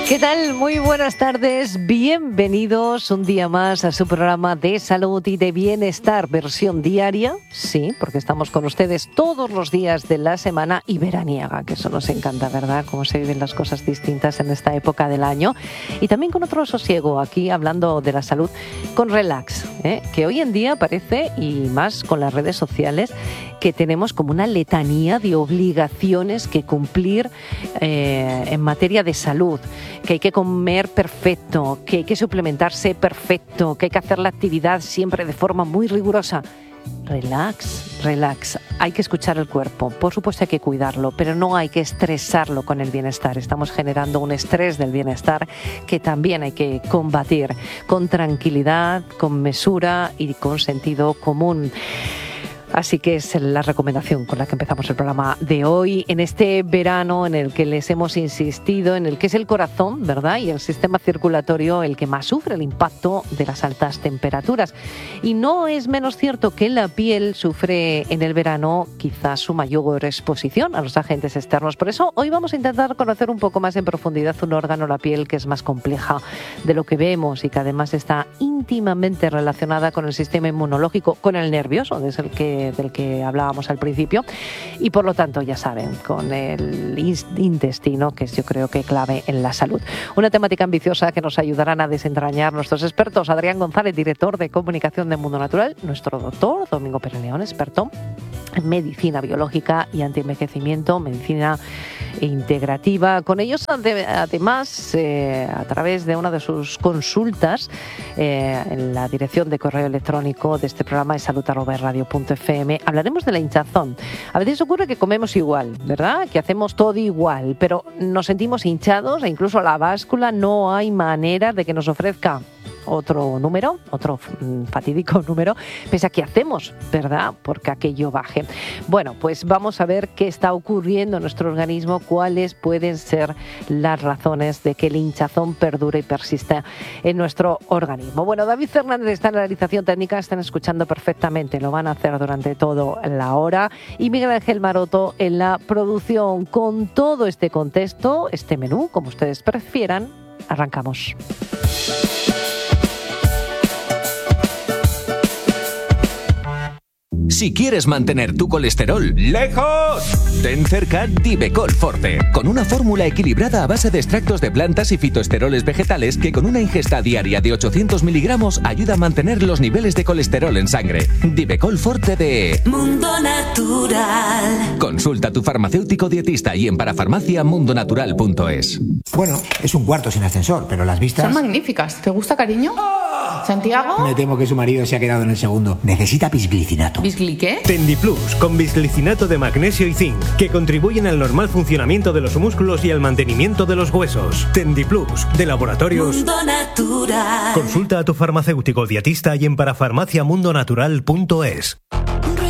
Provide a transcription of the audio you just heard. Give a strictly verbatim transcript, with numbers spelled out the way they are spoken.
¿Qué tal? Muy buenas tardes, bienvenidos un día más a su programa de salud y de bienestar, versión diaria, sí, porque estamos con ustedes todos los días de la semana y veraniega, que eso nos encanta, ¿verdad? Cómo se viven las cosas distintas en esta época del año. Y también con otro sosiego, aquí hablando de la salud, con relax, ¿eh? Que hoy en día parece, y más con las redes sociales, que tenemos como una letanía de obligaciones que cumplir eh, en materia de salud, que hay que comer perfecto, que hay que suplementarse perfecto, que hay que hacer la actividad siempre de forma muy rigurosa. Relax, relax. Hay que escuchar el cuerpo. Por supuesto hay que cuidarlo, pero no hay que estresarlo con el bienestar. Estamos generando un estrés del bienestar que también hay que combatir con tranquilidad, con mesura y con sentido común. Así que es la recomendación con la que empezamos el programa de hoy, en este verano en el que les hemos insistido, en el que es el corazón, ¿verdad? Y el sistema circulatorio el que más sufre el impacto de las altas temperaturas. Y no es menos cierto que la piel sufre en el verano quizás su mayor exposición a los agentes externos. Por eso hoy vamos a intentar conocer un poco más en profundidad un órgano, la piel, que es más compleja de lo que vemos y que además está íntimamente relacionada con el sistema inmunológico, con el nervioso, es el que del que hablábamos al principio, y por lo tanto ya saben, con el intestino, que es yo creo que clave en la salud. Una temática ambiciosa que nos ayudarán a desentrañar nuestros expertos. Adrián González, director de comunicación de Mundo Natural, nuestro doctor Domingo Pérez León, experto en medicina biológica y antienvejecimiento, medicina integrativa. Con ellos, además, eh, a través de una de sus consultas, eh, en la dirección de correo electrónico de este programa es salud arroba radio punto f m, hablaremos de la hinchazón. A veces ocurre que comemos igual, ¿verdad? Que hacemos todo igual, pero nos sentimos hinchados e incluso la báscula no hay manera de que nos ofrezca otro número, otro fatídico número, pese a que hacemos, ¿verdad? Porque aquello baje. Bueno, pues vamos a ver qué está ocurriendo en nuestro organismo, cuáles pueden ser las razones de que el hinchazón perdure y persista en nuestro organismo. Bueno, David Fernández está en la realización técnica, están escuchando perfectamente, lo van a hacer durante toda la hora, y Miguel Ángel Maroto en la producción. Con todo este contexto, este menú, como ustedes prefieran, arrancamos. Si quieres mantener tu colesterol lejos, ten cerca Divecol Forte, con una fórmula equilibrada a base de extractos de plantas y fitoesteroles vegetales que con una ingesta diaria de ochocientos miligramos ayuda a mantener los niveles de colesterol en sangre. Divecol Forte de Mundo Natural. Consulta a tu farmacéutico dietista y en parafarmacia mundo natural punto es. Bueno, es un cuarto sin ascensor, pero las vistas... Son magníficas. ¿Te gusta, cariño? ¡Oh! ¿Santiago? Me temo que su marido se ha quedado en el segundo. Necesita bisglicinato. ¿Bisgli qué? Tendiplus, con bisglicinato de magnesio y zinc, que contribuyen al normal funcionamiento de los músculos y al mantenimiento de los huesos. Tendiplus, de Laboratorios Mundo Natural. Consulta a tu farmacéutico dietista y en parafarmacia mundo natural punto es.